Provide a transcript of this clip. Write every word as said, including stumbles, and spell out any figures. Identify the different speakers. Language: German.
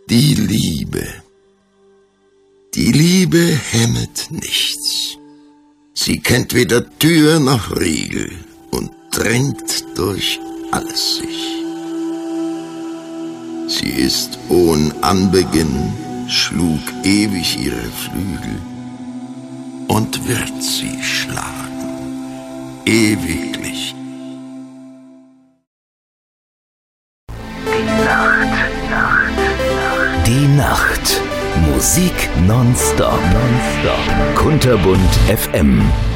Speaker 1: Die Liebe. Die Liebe hemmet nichts. Sie kennt weder Tür noch Riegel und drängt durch alles sich. Sie ist ohn Anbeginn, schlug ewig ihre Flügel und wird sie schlagen, ewiglich.
Speaker 2: Die Nacht, Nacht, Nacht. Die Nacht. Musik nonstop. Nonstop. Kunterbunt F M.